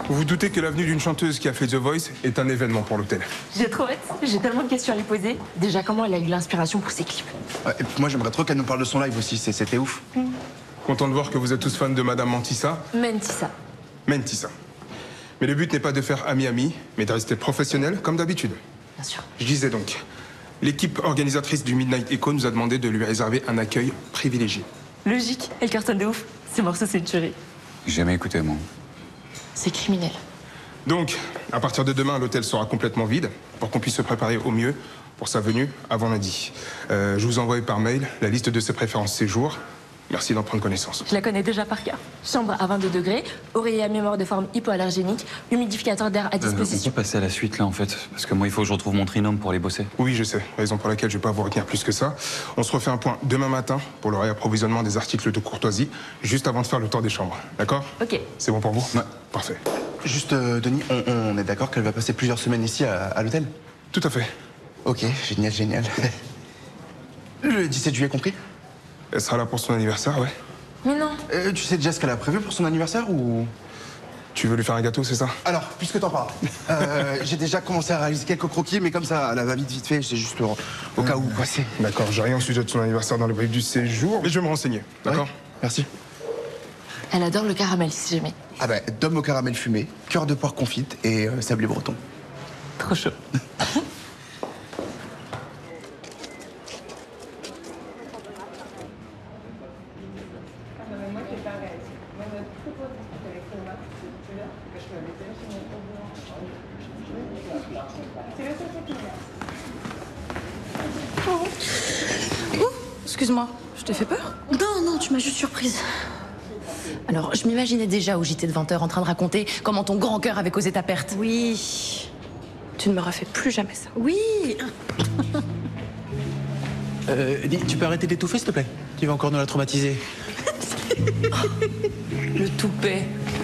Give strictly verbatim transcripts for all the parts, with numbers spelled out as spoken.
Vous vous doutez que l'avenue d'une chanteuse qui a fait The Voice est un événement pour l'hôtel. J'ai trop hâte, j'ai tellement de questions à lui poser. Déjà, comment elle a eu l'inspiration pour ses clips? Ouais, et puis moi, j'aimerais trop qu'elle nous parle de son live aussi, c'était ouf. Mm. Content de voir que vous êtes tous fans de Madame Mentissa. Mentissa. Mentissa. Mais le but n'est pas de faire ami-ami, mais de rester professionnel comme d'habitude. Bien sûr. Je disais donc, l'équipe organisatrice du Midnight Echo nous a demandé de lui réserver un accueil privilégié. Logique, elle cartonne de ouf. Ce morceau, c'est une tuerie. J'ai jamais écouté, moi. C'est criminel. Donc, à partir de demain, l'hôtel sera complètement vide pour qu'on puisse se préparer au mieux pour sa venue avant lundi. Euh, je vous envoie par mail la liste de ses préférences séjour. Merci d'en prendre connaissance. Je la connais déjà par cœur. Chambre à vingt-deux degrés, oreiller à mémoire de forme hypoallergénique, humidificateur d'air à disposition. Euh, on peut passer à la suite, là, en fait. Parce que moi, il faut que je retrouve mon trinôme pour aller bosser. Oui, je sais. Raison pour laquelle je ne vais pas vous retenir plus que ça. On se refait un point demain matin pour le réapprovisionnement des articles de courtoisie, juste avant de faire le tour des chambres. D'accord? Ok. C'est bon pour vous? Ouais. Parfait. Juste, euh, Denis, on, on est d'accord qu'elle va passer plusieurs semaines ici à, à l'hôtel? Tout à fait. Ok, génial, génial. Le dix-sept juillet compris? Elle sera là pour son anniversaire, ouais. Mais non. Euh, tu sais déjà ce qu'elle a prévu pour son anniversaire ou... Tu veux lui faire un gâteau, c'est ça? Alors, puisque t'en parles, euh, j'ai déjà commencé à réaliser quelques croquis, mais comme ça, à la va-vite, vite fait, c'est juste au, au cas où, quoi, c'est... D'accord, j'ai rien au sujet de son anniversaire dans le brief du séjour, mais je vais me renseigner, d'accord? Ouais, merci. Elle adore le caramel, si jamais. Ah ben, dôme au caramel fumé, cœur de porc confite et euh, sablé breton. Trop chaud. Oh, excuse-moi, je t'ai fait peur? Non, non, tu m'as juste surprise. Alors, je m'imaginais déjà au J T de vingt heures en train de raconter comment ton grand cœur avait causé ta perte. Oui. Tu ne me refais plus jamais ça. Oui. Euh, dis, tu peux arrêter d'étouffer, s'il te plaît? Tu vas encore nous la traumatiser. Le toupet.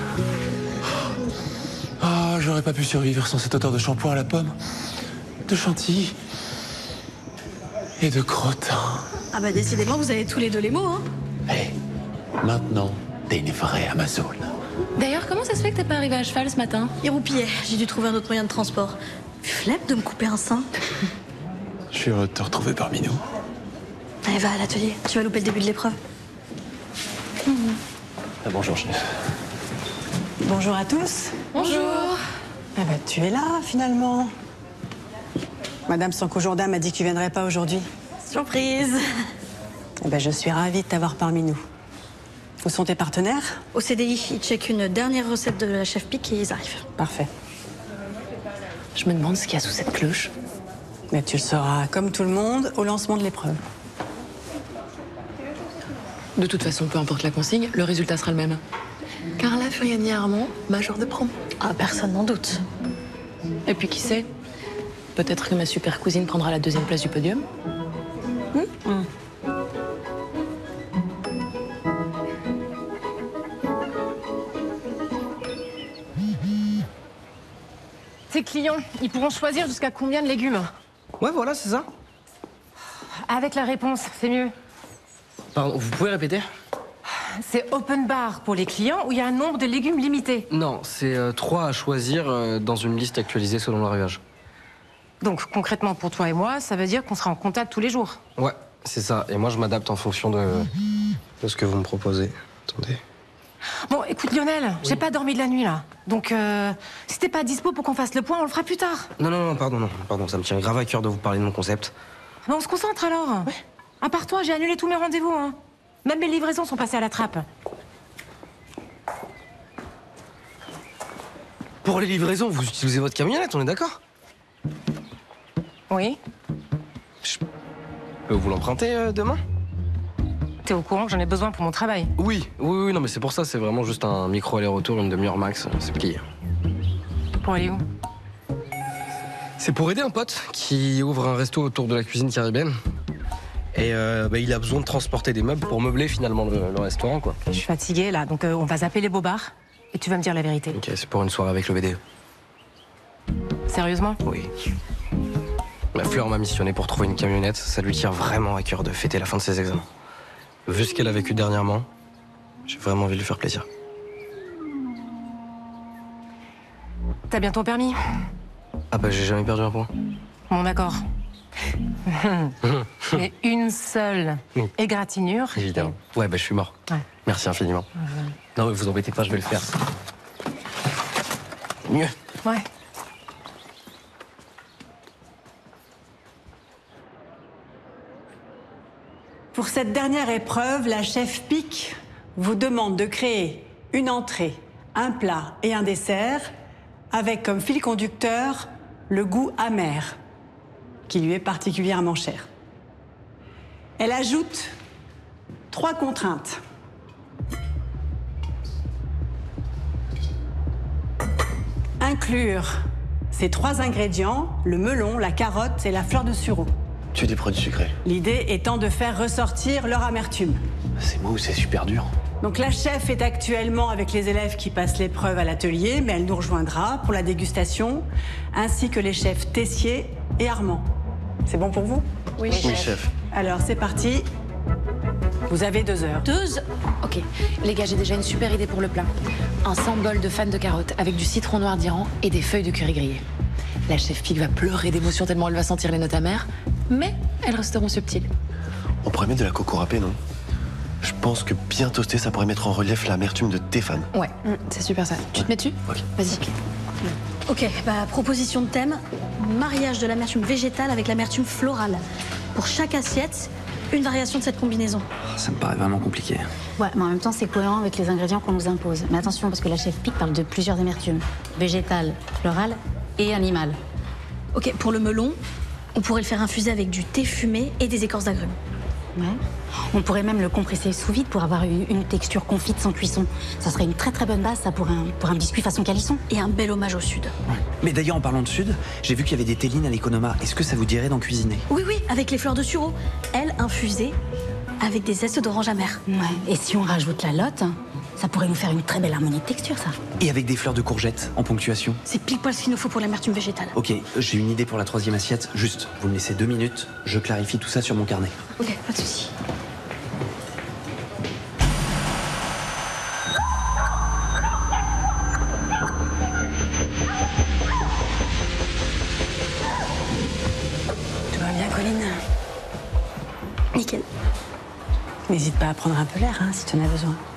Ah, oh, j'aurais pas pu survivre sans cette odeur de shampoing à la pomme, de chantilly et de crottin. Ah bah décidément, vous avez tous les deux les mots, hein. Hé, hey, maintenant, t'es une vraie Amazone. D'ailleurs, comment ça se fait que t'es pas arrivé à cheval ce matin? Il roupillait, j'ai dû trouver un autre moyen de transport. Flemme de me couper un sein. Je suis heureux de te retrouver parmi nous. Allez, va à l'atelier, tu vas louper le début de l'épreuve. Mmh. Ah, bonjour, chef. Bonjour à tous. Bonjour. Ah bah, tu es là, finalement. Madame Sanko-Jourdain m'a dit que tu viendrais pas aujourd'hui. Surprise. Eh ben, je suis ravie de t'avoir parmi nous. Où sont tes partenaires? Au C D I, ils checkent une dernière recette de la chef Pic et ils arrivent. Parfait. Je me demande ce qu'il y a sous cette cloche. Mais tu le sauras, comme tout le monde, au lancement de l'épreuve. De toute façon, peu importe la consigne, le résultat sera le même. Carla Furiani-Armand, major de promo. Ah, personne n'en doute. Et puis qui sait? Peut-être que ma super cousine prendra la deuxième place du podium. Mmh. Mmh. Tes clients, ils pourront choisir jusqu'à combien de légumes? Ouais, voilà, c'est ça. Avec la réponse, c'est mieux. Pardon, vous pouvez répéter? C'est open bar pour les clients où il y a un nombre de légumes limité. Non, c'est euh, trois à choisir euh, dans une liste actualisée selon l'arrivage. Donc, concrètement, pour toi et moi, ça veut dire qu'on sera en contact tous les jours. Ouais, c'est ça. Et moi, je m'adapte en fonction de, de ce que vous me proposez. Attendez. Bon, écoute, Lionel, oui. J'ai pas dormi de la nuit, là. Donc, euh, si t'es pas dispo pour qu'on fasse le point, on le fera plus tard. Non, non, non, pardon, non. Pardon, ça me tient grave à cœur de vous parler de mon concept. Ben, on se concentre, alors. Ouais. À part toi, j'ai annulé tous mes rendez-vous, hein. Même mes livraisons sont passées à la trappe. Pour les livraisons, vous utilisez votre camionnette, on est d'accord? Oui. Je peux vous l'emprunter euh, demain? T'es au courant que j'en ai besoin pour mon travail? Oui, oui, oui, non, mais c'est pour ça, c'est vraiment juste un micro aller-retour, une demi-heure max, c'est plié. Pour aller où? C'est pour aider un pote qui ouvre un resto autour de la cuisine caribéenne. Et euh, bah, il a besoin de transporter des meubles pour meubler finalement le, le restaurant, quoi. Je suis fatiguée, là, donc euh, on va zapper les bobards et tu vas me dire la vérité. Ok, c'est pour une soirée avec le V D E. Sérieusement? Oui. Ma Fleur m'a missionné pour trouver une camionnette. Ça lui tient vraiment à cœur de fêter la fin de ses examens. Vu ce qu'elle a vécu dernièrement, j'ai vraiment envie de lui faire plaisir. T'as bien ton permis? Ah bah j'ai jamais perdu un point. Bon, d'accord. Mais une seule égratignure. Évidemment. Ouais, bah je suis mort. Ouais. Merci infiniment. Ouais. Non, mais vous embêtez pas, je vais le faire. Mieux. Ouais. Pour cette dernière épreuve, la chef Pic vous demande de créer une entrée, un plat et un dessert avec comme fil conducteur le goût amer, qui lui est particulièrement cher. Elle ajoute trois contraintes. Inclure ces trois ingrédients, le melon, la carotte et la fleur de sureau. Tu des produits sucrés. L'idée étant de faire ressortir leur amertume. C'est mou, c'est super dur. Donc la chef est actuellement avec les élèves qui passent l'épreuve à l'atelier, mais elle nous rejoindra pour la dégustation, ainsi que les chefs Tessier et Armand. C'est bon pour vous? Oui, Oui, chef. Alors c'est parti. Vous avez deux heures. Deux heures. Ok. Les gars, j'ai déjà une super idée pour le plat. Un sambol de fan de carottes avec du citron noir d'Iran et des feuilles de curry grillées. La chef Pic va pleurer d'émotion tellement elle va sentir les notes amères, mais elles resteront subtiles. On pourrait mettre de la coco râpée, non? Je pense que bien toasté, ça pourrait mettre en relief l'amertume de tes fans. Ouais, c'est super ça. Tu te mets dessus? Ok. Vas-y. Ok, bah proposition de thème, mariage de l'amertume végétale avec l'amertume florale. Pour chaque assiette, une variation de cette combinaison. Ça me paraît vraiment compliqué. Ouais, mais en même temps, c'est cohérent avec les ingrédients qu'on nous impose. Mais attention, parce que la chef Pic parle de plusieurs amertumes. Végétale, florale et animale. Ok, pour le melon, on pourrait le faire infuser avec du thé fumé et des écorces d'agrumes. Ouais. On pourrait même le compresser sous vide pour avoir une, une texture confite sans cuisson. Ça serait une très très bonne base, ça, pour un, pour un biscuit façon calisson. Et un bel hommage au sud. Ouais. Mais d'ailleurs, en parlant de sud, j'ai vu qu'il y avait des tellines à l'Economa. Est-ce que ça vous dirait d'en cuisiner? Oui, oui, avec les fleurs de sureau. Elles infusées avec des zestes d'orange amère. Ouais, et si on rajoute la lotte, ça pourrait nous faire une très belle harmonie de texture, ça. Et avec des fleurs de courgettes en ponctuation. C'est pile poil ce qu'il nous faut pour l'amertume végétale. Ok, j'ai une idée pour la troisième assiette. Juste, vous me laissez deux minutes, je clarifie tout ça sur mon carnet. Ok, pas de souci. Tout va bien, Colline? Nickel. N'hésite pas à prendre un peu l'air, hein, si tu en as besoin.